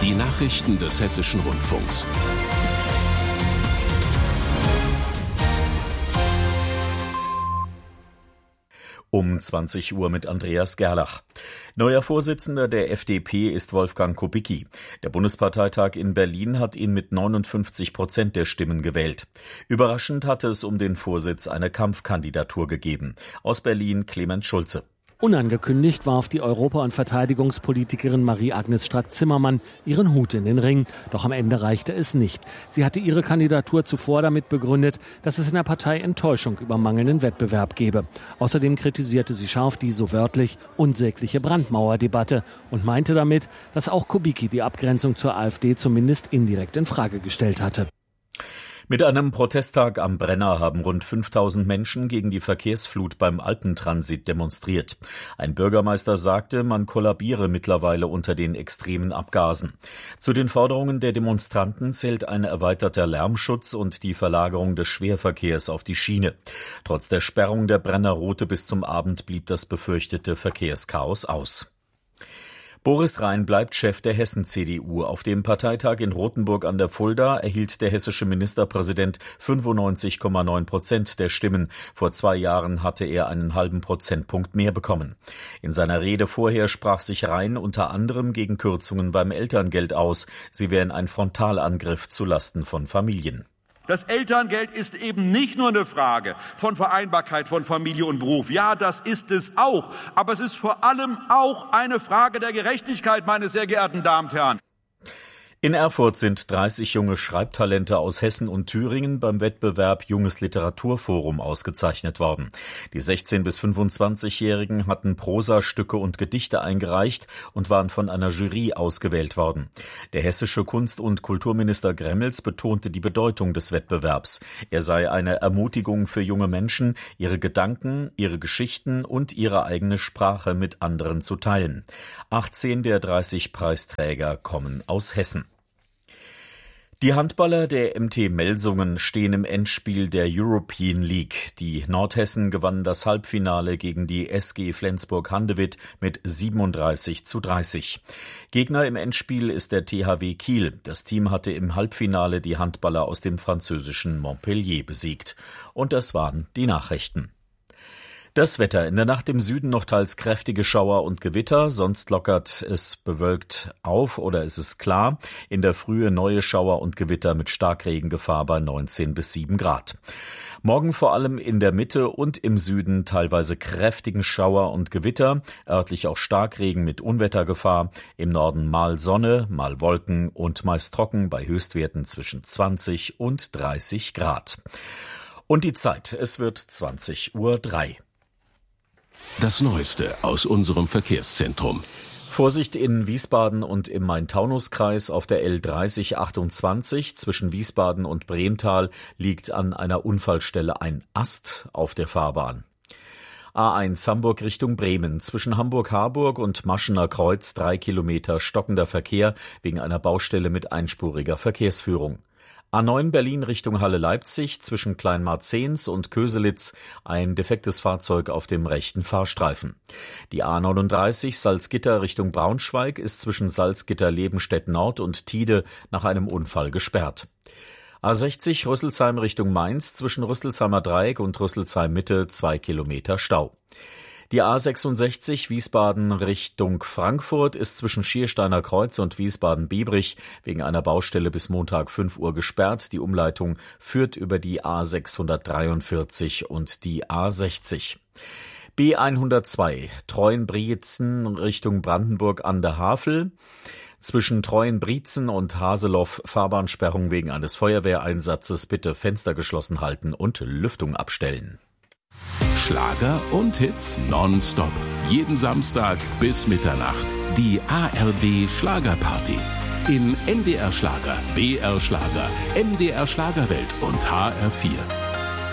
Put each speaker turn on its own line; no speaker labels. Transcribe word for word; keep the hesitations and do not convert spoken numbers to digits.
Die Nachrichten des Hessischen Rundfunks.
Um zwanzig Uhr mit Andreas Gerlach. Neuer Vorsitzender der F D P ist Wolfgang Kubicki. Der Bundesparteitag in Berlin hat ihn mit neunundfünfzig Prozent der Stimmen gewählt. Überraschend hatte es um den Vorsitz eine Kampfkandidatur gegeben. Aus Berlin Clemens Schulze.
Unangekündigt warf die Europa- und Verteidigungspolitikerin Marie-Agnes Strack-Zimmermann ihren Hut in den Ring. Doch am Ende reichte es nicht. Sie hatte ihre Kandidatur zuvor damit begründet, dass es in der Partei Enttäuschung über mangelnden Wettbewerb gebe. Außerdem kritisierte sie scharf die, so wörtlich, unsägliche Brandmauerdebatte und meinte damit, dass auch Kubicki die Abgrenzung zur AfD zumindest indirekt in Frage gestellt hatte.
Mit einem Protesttag am Brenner haben rund fünftausend Menschen gegen die Verkehrsflut beim Alpentransit demonstriert. Ein Bürgermeister sagte, man kollabiere mittlerweile unter den extremen Abgasen. Zu den Forderungen der Demonstranten zählt ein erweiterter Lärmschutz und die Verlagerung des Schwerverkehrs auf die Schiene. Trotz der Sperrung der Brennerroute bis zum Abend blieb das befürchtete Verkehrschaos aus. Boris Rhein bleibt Chef der Hessen-C D U. Auf dem Parteitag in Rothenburg an der Fulda erhielt der hessische Ministerpräsident fünfundneunzig Komma neun Prozent der Stimmen. Vor zwei Jahren hatte er einen halben Prozentpunkt mehr bekommen. In seiner Rede vorher sprach sich Rhein unter anderem gegen Kürzungen beim Elterngeld aus. Sie wären ein Frontalangriff zulasten von Familien.
Das Elterngeld ist eben nicht nur eine Frage von Vereinbarkeit von Familie und Beruf. Ja, das ist es auch. Aber es ist vor allem auch eine Frage der Gerechtigkeit, meine sehr geehrten Damen und Herren.
In Erfurt sind dreißig junge Schreibtalente aus Hessen und Thüringen beim Wettbewerb Junges Literaturforum ausgezeichnet worden. Die sechzehn- bis fünfundzwanzigjährigen hatten Prosastücke und Gedichte eingereicht und waren von einer Jury ausgewählt worden. Der hessische Kunst- und Kulturminister Gremmels betonte die Bedeutung des Wettbewerbs. Er sei eine Ermutigung für junge Menschen, ihre Gedanken, ihre Geschichten und ihre eigene Sprache mit anderen zu teilen. achtzehn der dreißig Preisträger kommen aus Hessen. Die Handballer der M T Melsungen stehen im Endspiel der European League. Die Nordhessen gewannen das Halbfinale gegen die S G Flensburg-Handewitt mit siebenunddreißig zu dreißig. Gegner im Endspiel ist der T H W Kiel. Das Team hatte im Halbfinale die Handballer aus dem französischen Montpellier besiegt. Und das waren die Nachrichten. Das Wetter: in der Nacht im Süden noch teils kräftige Schauer und Gewitter, sonst lockert es bewölkt auf oder ist es klar. In der Frühe neue Schauer und Gewitter mit Starkregengefahr bei neunzehn bis sieben Grad. Morgen vor allem in der Mitte und im Süden teilweise kräftigen Schauer und Gewitter, örtlich auch Starkregen mit Unwettergefahr. Im Norden mal Sonne, mal Wolken und meist trocken bei Höchstwerten zwischen zwanzig und dreißig Grad. Und die Zeit: es wird zwanzig Uhr drei.
Das Neueste aus unserem Verkehrszentrum.
Vorsicht in Wiesbaden und im Main-Taunus-Kreis auf der L dreißig achtundzwanzig zwischen Wiesbaden und Bremtal liegt an einer Unfallstelle ein Ast auf der Fahrbahn. A eins Hamburg Richtung Bremen. Zwischen Hamburg-Harburg und Maschener Kreuz drei Kilometer stockender Verkehr wegen einer Baustelle mit einspuriger Verkehrsführung. A neun Berlin Richtung Halle-Leipzig zwischen Kleinmarzens und Köselitz ein defektes Fahrzeug auf dem rechten Fahrstreifen. Die A neununddreißig Salzgitter Richtung Braunschweig ist zwischen Salzgitter-Lebenstedt-Nord und Tide nach einem Unfall gesperrt. A sechzig Rüsselsheim Richtung Mainz zwischen Rüsselsheimer Dreieck und Rüsselsheim Mitte zwei Kilometer Stau. Die A sechsundsechzig Wiesbaden Richtung Frankfurt ist zwischen Schiersteiner Kreuz und Wiesbaden-Biebrich wegen einer Baustelle bis Montag fünf Uhr gesperrt. Die Umleitung führt über die A sechshundertdreiundvierzig und die A sechzig. B hundertzwei Treuenbrietzen Richtung Brandenburg an der Havel. Zwischen Treuenbrietzen und Haseloff Fahrbahnsperrung wegen eines Feuerwehreinsatzes. Bitte Fenster geschlossen halten und Lüftung abstellen.
Schlager und Hits nonstop. Jeden Samstag bis Mitternacht. Die A R D Schlagerparty. In N D R Schlager, B R Schlager, M D R Schlagerwelt und H R vier.